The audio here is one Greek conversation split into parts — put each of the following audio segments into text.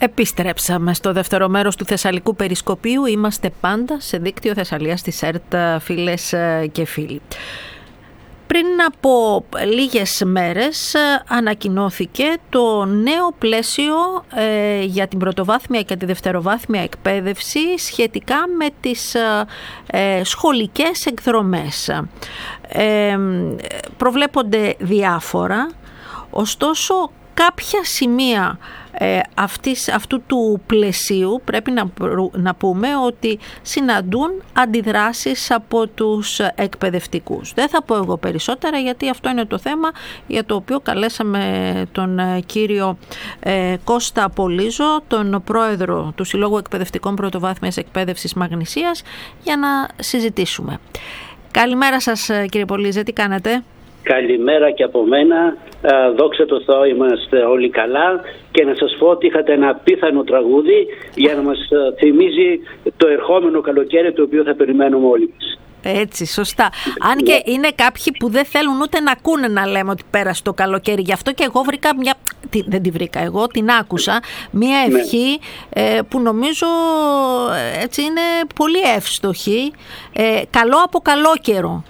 Επιστρέψαμε στο δεύτερο μέρος του Θεσσαλικού Περισκοπίου. Είμαστε πάντα σε δίκτυο Θεσσαλίας της ΕΡΤ, φίλες και φίλοι. Πριν από λίγες μέρες ανακοινώθηκε το νέο πλαίσιο για την πρωτοβάθμια και τη δευτεροβάθμια εκπαίδευση σχετικά με τις σχολικές εκδρομές. Προβλέπονται διάφορα, ωστόσο κάποια σημεία αυτού του πλαισίου πρέπει να πούμε ότι συναντούν αντιδράσεις από τους εκπαιδευτικούς. Δεν θα πω εγώ περισσότερα, γιατί αυτό είναι το θέμα για το οποίο καλέσαμε τον κύριο Κώστα Πολύζο, τον πρόεδρο του Συλλόγου Εκπαιδευτικών Πρωτοβάθμιας Εκπαίδευσης Μαγνησίας, για να συζητήσουμε. Καλημέρα σας, κύριε Πολύζε, τι κάνετε? Καλημέρα και από μένα. Δόξα τω Θεώ, είμαστε όλοι καλά, και να σας πω ότι είχατε ένα απίθανο τραγούδι για να μας θυμίζει το ερχόμενο καλοκαίρι, το οποίο θα περιμένουμε όλοι μας. Έτσι, σωστά. Αν και είναι κάποιοι που δεν θέλουν ούτε να ακούνε να λέμε ότι πέρασε το καλοκαίρι. Γι' αυτό και εγώ βρήκα δεν τη βρήκα εγώ, την άκουσα, μια ευχή που νομίζω έτσι είναι πολύ εύστοχη. Καλό από καλό καιρό.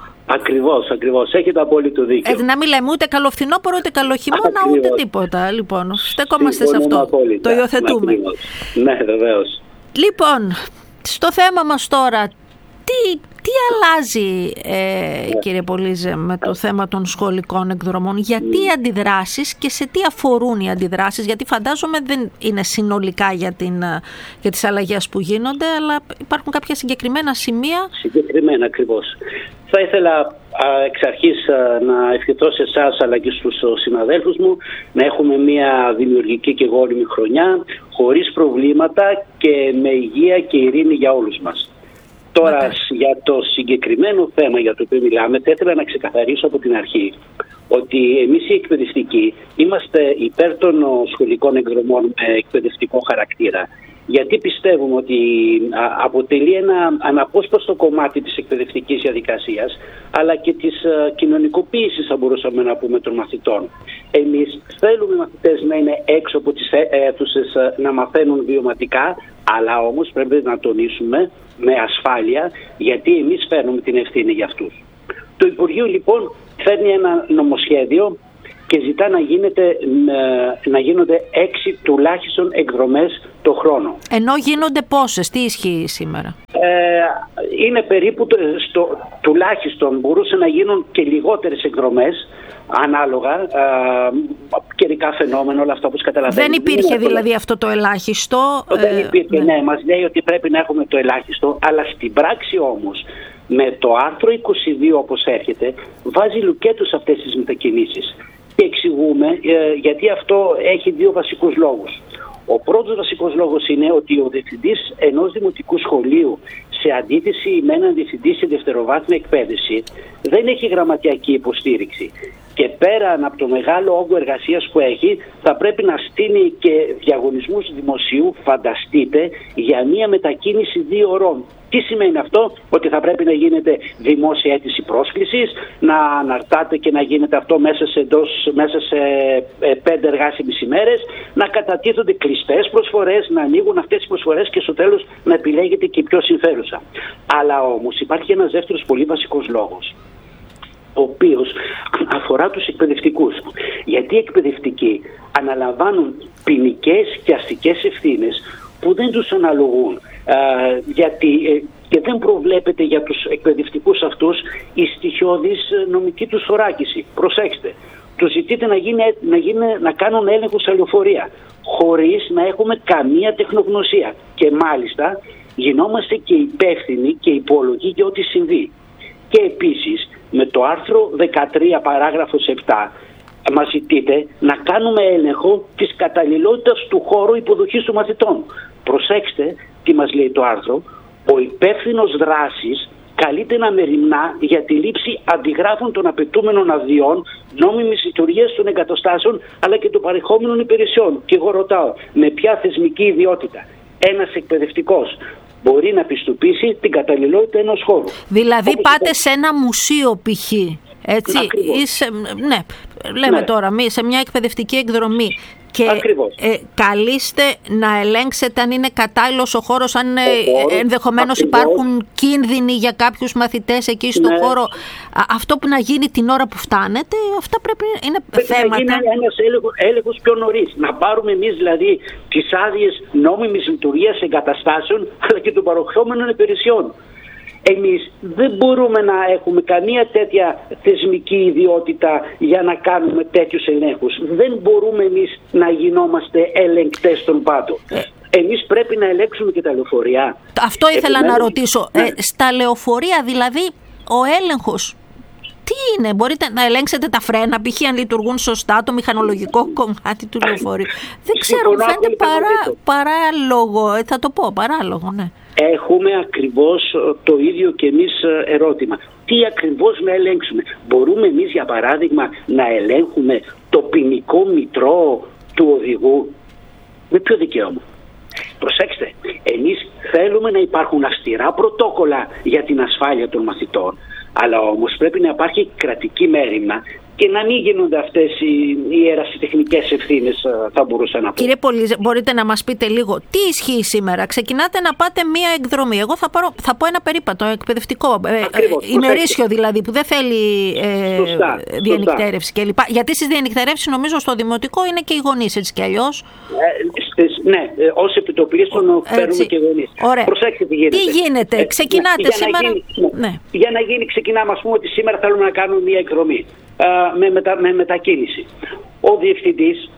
Ακριβώς. Έχετε απόλυτο δίκιο. Να μην λέμε ούτε καλό φθινόπωρο, ούτε καλό χειμώνα, ούτε τίποτα. Λοιπόν, στεκόμαστε σε αυτό. Απόλυτα. Το υιοθετούμε. Ναι, βεβαίως. Λοιπόν, στο θέμα μας τώρα, τι αλλάζει, κύριε Πολύζε, με το θέμα των σχολικών εκδρομών? Γιατί αντιδράσεις και σε τι αφορούν οι αντιδράσεις? Γιατί φαντάζομαι δεν είναι συνολικά για τις αλλαγές που γίνονται, αλλά υπάρχουν κάποια συγκεκριμένα σημεία. Συγκεκριμένα, ακριβώς. Θα ήθελα εξ αρχής να ευχηθώ σε εσάς αλλά και στους συναδέλφους μου να έχουμε μια δημιουργική και γόνιμη χρονιά, χωρίς προβλήματα και με υγεία και ειρήνη για όλους μας. Τώρα, για το συγκεκριμένο θέμα για το οποίο μιλάμε, θα ήθελα να ξεκαθαρίσω από την αρχή ότι εμείς οι εκπαιδευτικοί είμαστε υπέρ των σχολικών εκδρομών με εκπαιδευτικό χαρακτήρα. Γιατί πιστεύουμε ότι αποτελεί ένα αναπόσπαστο κομμάτι της εκπαιδευτικής διαδικασίας, αλλά και της κοινωνικοποίησης, θα μπορούσαμε να πούμε, των μαθητών. Εμείς θέλουμε οι μαθητές να είναι έξω από τις αίθουσες, να μαθαίνουν βιωματικά, αλλά όμως πρέπει να τονίσουμε με ασφάλεια, γιατί εμείς φέρνουμε την ευθύνη για αυτούς. Το Υπουργείο λοιπόν φέρνει ένα νομοσχέδιο και ζητά να γίνονται 6 τουλάχιστον εκδρομές το χρόνο. Ενώ γίνονται πόσες? Τι ισχύει σήμερα? Είναι περίπου τουλάχιστον, μπορούσε να γίνουν και λιγότερες εκδρομές, ανάλογα, καιρικά φαινόμενα, όλα αυτά όπως καταλαβαίνετε. Δεν υπήρχε δηλαδή αυτό το ελάχιστο? Δεν υπήρχε, ναι, μας λέει ότι πρέπει να έχουμε το ελάχιστο, αλλά στην πράξη όμως, με το άρθρο 22 όπως έρχεται, βάζει λουκέτους αυτές τις μετακινήσεις. Και εξηγούμε γιατί αυτό έχει 2 βασικούς λόγους. Ο πρώτος βασικός λόγος είναι ότι ο διευθυντής ενός δημοτικού σχολείου, σε αντίθεση με έναν διευθυντή σε δευτεροβάθμια εκπαίδευση, δεν έχει γραμματιακή υποστήριξη. Και πέραν από το μεγάλο όγκο εργασίας που έχει, θα πρέπει να στείλει και διαγωνισμούς δημοσίου, φανταστείτε, για μια μετακίνηση 2 ωρών. Τι σημαίνει αυτό? Ότι θα πρέπει να γίνεται δημόσια αίτηση πρόσκλησης, να αναρτάτε και να γίνεται αυτό μέσα σε 5 εργάσιμες ημέρες, να κατατίθονται κλειστές προσφορές, να ανοίγουν αυτές τις προσφορές και στο τέλος να επιλέγεται και η πιο συμφέρουσα. Αλλά όμως υπάρχει ένας δεύτερος πολύ βασικός λόγος, ο οποίος αφορά τους εκπαιδευτικούς. Γιατί οι εκπαιδευτικοί αναλαμβάνουν ποινικές και αστικές ευθύνες που δεν τους αναλογούν. Και δεν προβλέπεται για τους εκπαιδευτικούς αυτούς η στοιχειώδης νομική τους θωράκιση. Προσέξτε, τους ζητείτε να κάνουν έλεγχο σε λεωφορεία, χωρίς να έχουμε καμία τεχνογνωσία. Και μάλιστα γινόμαστε και υπεύθυνοι και υπόλογοι για ό,τι συμβεί. Και επίσης με το άρθρο 13 παράγραφος 7 μας ζητείτε να κάνουμε έλεγχο της καταλληλότητας του χώρου υποδοχής των μαθητών. Προσέξτε τι μας λέει το άρθρο. Ο υπεύθυνος δράσης καλείται να μεριμνά για τη λήψη αντιγράφων των απαιτούμενων αδειών, νόμιμης λειτουργίας των εγκαταστάσεων αλλά και των παρεχόμενων υπηρεσιών. Και εγώ ρωτάω, με ποια θεσμική ιδιότητα ένας εκπαιδευτικός μπορεί να πιστοποιήσει την καταλληλότητα ενός χώρου? Δηλαδή πάτε σε ένα μουσείο π.χ. Έτσι, ναι, λέμε τώρα, σε μια εκπαιδευτική εκδρομή και καλείστε να ελέγξετε αν είναι κατάλληλος ο χώρος, αν ενδεχομένως υπάρχουν κίνδυνοι για κάποιους μαθητές εκεί στον χώρο. Αυτό που να γίνει την ώρα που φτάνετε, αυτά πρέπει θέματα. Να γίνει ένας έλεγχος πιο νωρίς. Να πάρουμε εμείς δηλαδή τις άδειες νόμιμης λειτουργίας εγκαταστάσεων, αλλά και των παροχόμενων υπηρεσιών. Εμείς δεν μπορούμε να έχουμε καμία τέτοια θεσμική ιδιότητα για να κάνουμε τέτοιους ελέγχους. Δεν μπορούμε εμείς να γινόμαστε ελεγκτές των πάντων. Εμείς πρέπει να ελέγξουμε και τα λεωφορεία. Αυτό ήθελα να ρωτήσω. Στα λεωφορεία δηλαδή ο έλεγχος τι είναι? Μπορείτε να ελέγξετε τα φρένα, π.χ. αν λειτουργούν σωστά, το μηχανολογικό κομμάτι του λεωφορείου? Δεν ξέρω, μου φαίνεται παράλογο. Θα το πω, παράλογο, ναι. Έχουμε ακριβώς το ίδιο και εμείς ερώτημα. Τι ακριβώς να ελέγξουμε? Μπορούμε εμείς για παράδειγμα να ελέγχουμε το ποινικό μητρό του οδηγού? Με ποιο δικαίωμα? Προσέξτε, εμείς θέλουμε να υπάρχουν αυστηρά πρωτόκολλα για την ασφάλεια των μαθητών, αλλά όμως πρέπει να υπάρχει κρατική μέριμνα και να μην γίνονται αυτές οι ερασιτεχνικές ευθύνες, θα μπορούσα να πω. Κύριε Πολύζε, μπορείτε να μας πείτε λίγο τι ισχύει σήμερα? Ξεκινάτε να πάτε μία εκδρομή. Εγώ θα πω ένα περίπατο εκπαιδευτικό, ημερήσιο δηλαδή, που δεν θέλει διανυκτέρευση κλπ. Γιατί στις διανυκτέρευσεις νομίζω στο δημοτικό είναι και οι γονείς, έτσι κι αλλιώς. Ναι, ως επιτοπλίστων των παίρνουμε και γονείς. Προσέξτε τι γίνεται. Τι γίνεται, ξεκινάτε σήμερα. Για να γίνει, ξεκινάμε, ας πούμε, ότι σήμερα θέλουμε να κάνουμε μία εκδρομή με μετακίνηση. Ο διευθυντής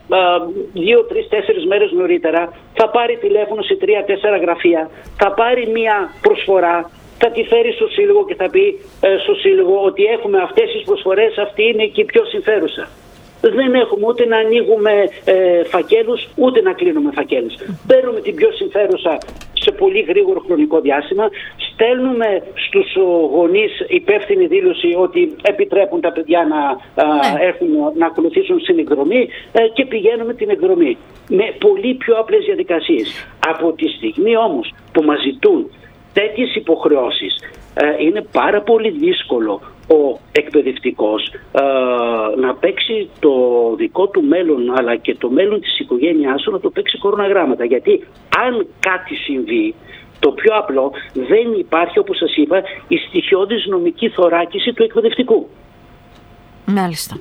2, 3, 4 μέρες νωρίτερα θα πάρει τηλέφωνο σε 3-4 γραφεία, θα πάρει μία προσφορά, θα τη φέρει στο σύλλογο και θα πει στο σύλλογο ότι έχουμε αυτές τις προσφορές, αυτή είναι και η πιο συμφέρουσα. Δεν έχουμε ούτε να ανοίγουμε φακέλους, ούτε να κλείνουμε φακέλους. Παίρνουμε την πιο συμφέρουσα σε πολύ γρήγορο χρονικό διάστημα, στέλνουμε στους γονείς υπεύθυνη δήλωση ότι επιτρέπουν τα παιδιά να έρθουν να ακολουθήσουν στην εκδρομή και πηγαίνουμε την εκδρομή. Με πολύ πιο απλές διαδικασίες. Από τη στιγμή όμως που μας ζητούν τέτοιες υποχρεώσεις, είναι πάρα πολύ δύσκολο ο εκπαιδευτικός να παίξει το δικό του μέλλον, αλλά και το μέλλον της οικογένειάς του να το παίξει κοροναγράμματα. Γιατί αν κάτι συμβεί, το πιο απλό, δεν υπάρχει, όπως σας είπα, η στοιχειώδης νομική θωράκιση του εκπαιδευτικού. Μάλιστα.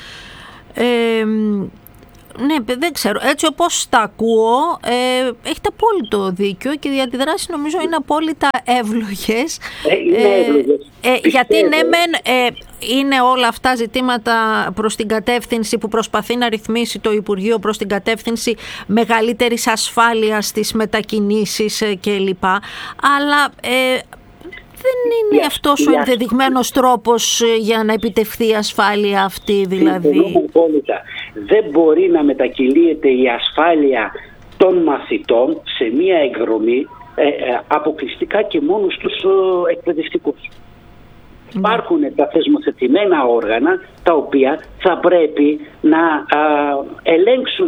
Ναι, δεν ξέρω. Έτσι όπως τα ακούω, έχετε απόλυτο δίκιο και οι αντιδράσεις νομίζω είναι απόλυτα εύλογες. Γιατί είναι όλα αυτά ζητήματα προς την κατεύθυνση που προσπαθεί να ρυθμίσει το Υπουργείο, προς την κατεύθυνση μεγαλύτερης ασφάλειας στις μετακινήσεις κλπ. Αλλά δεν είναι αυτός ο ενδεδειγμένος τρόπος για να επιτευχθεί η ασφάλεια αυτή, δηλαδή. Δεν μπορεί να μετακυλίεται η ασφάλεια των μαθητών σε μία εκδρομή αποκλειστικά και μόνο στους εκπαιδευτικούς. Υπάρχουν τα θεσμοθετημένα όργανα τα οποία θα πρέπει να ελέγξουν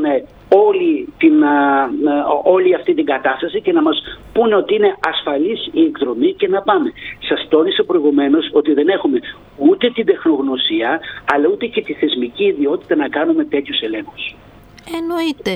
όλη αυτή την κατάσταση και να μας πούνε ότι είναι ασφαλής η εκδρομή και να πάμε. Σας τόνισα προηγουμένως ότι δεν έχουμε ούτε την τεχνογνωσία αλλά ούτε και τη θεσμική ιδιότητα να κάνουμε τέτοιους ελέγχους. Εννοείται.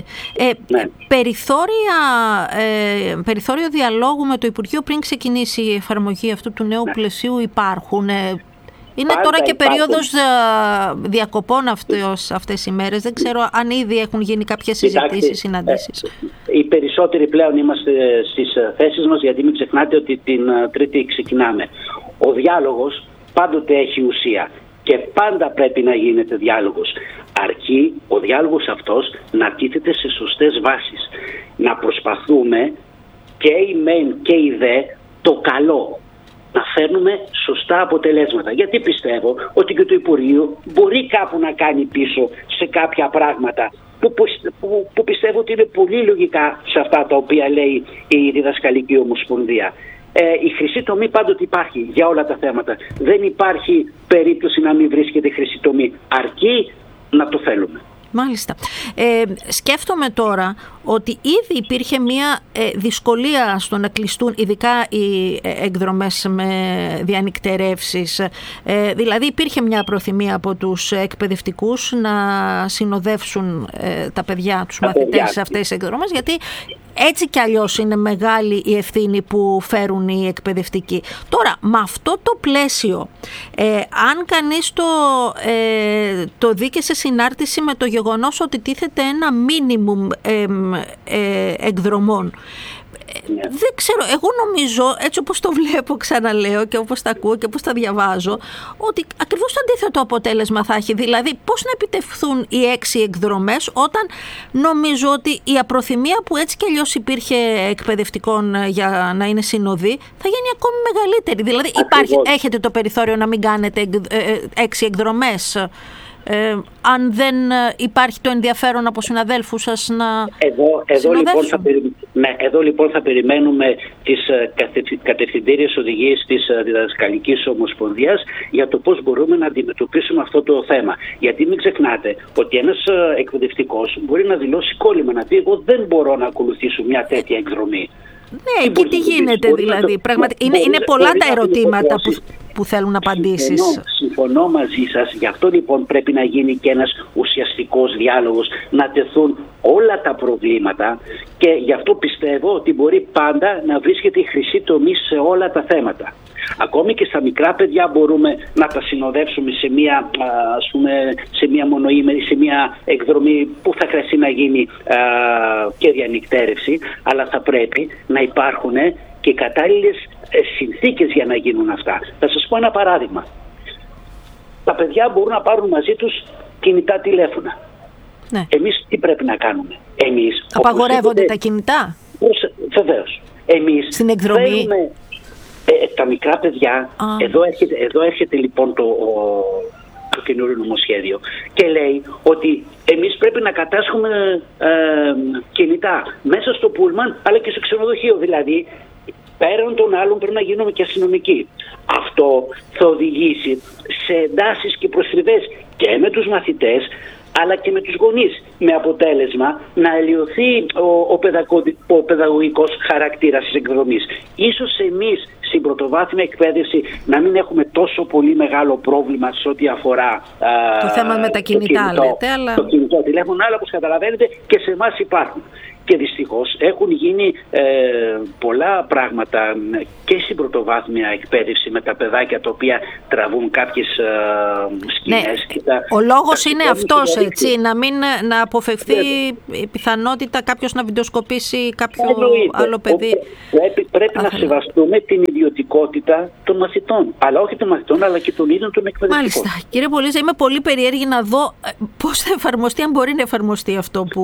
Περιθώριο διαλόγου με το Υπουργείο πριν ξεκινήσει η εφαρμογή αυτού του νέου πλαισίου υπάρχουν? Είναι τώρα και περίοδος διακοπών αυτές οι μέρες. Δεν ξέρω αν ήδη έχουν γίνει κάποιες συζητήσεις, συναντήσεις. Οι περισσότεροι πλέον είμαστε στις θέσεις μας, γιατί μην ξεχνάτε ότι την Τρίτη ξεκινάμε. Ο διάλογος πάντοτε έχει ουσία και πάντα πρέπει να γίνεται διάλογος. Αρκεί ο διάλογος αυτός να τίθεται σε σωστές βάσεις. Να προσπαθούμε και οι μεν και οι δε το καλό. Να φέρνουμε σωστά αποτελέσματα. Γιατί πιστεύω ότι και το Υπουργείο μπορεί κάπου να κάνει πίσω σε κάποια πράγματα που πιστεύω ότι είναι πολύ λογικά σε αυτά τα οποία λέει η Διδασκαλική Ομοσπονδία. Η χρυσή τομή πάντοτε υπάρχει για όλα τα θέματα. Δεν υπάρχει περίπτωση να μην βρίσκεται χρυσή τομή. Αρκεί να το θέλουμε. Μάλιστα. Σκέφτομαι τώρα ότι ήδη υπήρχε μια δυσκολία στο να κλειστούν ειδικά οι εκδρομές με διανυκτερεύσεις. Δηλαδή υπήρχε μια προθυμία από τους εκπαιδευτικούς να συνοδεύσουν τα παιδιά, τους μαθητές σε αυτές τις εκδρομές, γιατί έτσι κι αλλιώς είναι μεγάλη η ευθύνη που φέρουν οι εκπαιδευτικοί. Τώρα, με αυτό το πλαίσιο, αν κανείς το δει και σε συνάρτηση με το γεγονός ότι τίθεται ένα μίνιμουμ εκδρομών, δεν ξέρω, εγώ νομίζω, έτσι όπως το βλέπω, ξαναλέω, και όπως τα ακούω και όπως τα διαβάζω, ότι ακριβώς το αντίθετο αποτέλεσμα θα έχει. Δηλαδή, πώς να επιτευχθούν οι 6 εκδρομές όταν νομίζω ότι η απροθυμία που έτσι κι αλλιώς υπήρχε εκπαιδευτικών για να είναι συνοδοί θα γίνει ακόμη μεγαλύτερη. Δηλαδή, έχετε το περιθώριο να μην κάνετε 6 εκδρομές, αν δεν υπάρχει το ενδιαφέρον από συναδέλφους σας να Εδώ λοιπόν θα περιμένουμε τις κατευθυντήριες οδηγίες της Διδασκαλικής Ομοσπονδίας για το πώς μπορούμε να αντιμετωπίσουμε αυτό το θέμα. Γιατί μην ξεχνάτε ότι ένας εκπαιδευτικός μπορεί να δηλώσει κόλλημα, να πει εγώ δεν μπορώ να ακολουθήσω μια τέτοια εκδρομή. Ναι, και τι γίνεται δηλαδή. Είναι πολλά τα ερωτήματα που θέλουν απαντήσεις. Συμφωνώ μαζί σας. Γι' αυτό λοιπόν πρέπει να γίνει και ένας ουσιαστικός διάλογος, να τεθούν όλα τα προβλήματα, και γι' αυτό πιστεύω ότι μπορεί πάντα να βρίσκεται η χρυσή τομή σε όλα τα θέματα. Ακόμη και στα μικρά παιδιά μπορούμε να τα συνοδεύσουμε σε μια μονοήμερη, σε μια εκδρομή που θα χρειαστεί να γίνει και διανυκτέρευση, αλλά θα πρέπει να υπάρχουν και κατάλληλες συνθήκες για να γίνουν αυτά. Θα σας πω ένα παράδειγμα. Τα παιδιά μπορούν να πάρουν μαζί τους κινητά τηλέφωνα. Ναι. Εμείς τι πρέπει να κάνουμε? Απαγορεύονται τα κινητά? Βεβαίως. Εμείς στην εκδρομή τα μικρά παιδιά, εδώ έρχεται λοιπόν το καινούριο νομοσχέδιο και λέει ότι εμείς πρέπει να κατάσχουμε κινητά μέσα στο πούλμαν αλλά και στο ξενοδοχείο. Δηλαδή πέραν των άλλων πρέπει να γίνουμε και αστυνομικοί. Αυτό θα οδηγήσει σε εντάσεις και προστριβές και με τους μαθητές αλλά και με τους γονείς, με αποτέλεσμα να αλλοιωθεί ο παιδαγωγικός χαρακτήρας της εκδρομής. Ίσως εμείς στην πρωτοβάθμια εκπαίδευση να μην έχουμε τόσο πολύ μεγάλο πρόβλημα σε ό,τι αφορά το θέμα με τα κινητά, λέτε, αλλά το κινητό τηλέφωνο, αλλά όπως καταλαβαίνετε και σε εμάς υπάρχουν. Και δυστυχώς έχουν γίνει πολλά πράγματα και στην πρωτοβάθμια εκπαίδευση με τα παιδάκια τα οποία τραβούν κάποιες σκηνές. Ναι, ο λόγος είναι αυτός, έτσι, να αποφευθεί η πιθανότητα κάποιος να βιντεοσκοπήσει κάποιο άλλο παιδί. Πρέπει να σεβαστούμε την ιδιωτικότητα των μαθητών, αλλά όχι των μαθητών, αλλά και των ίδιων των εκπαιδευτικών. Μάλιστα. Κύριε Πολίζα, είμαι πολύ περίεργη να δω πώς θα εφαρμοστεί, αν μπορεί να εφαρμοστεί αυτό που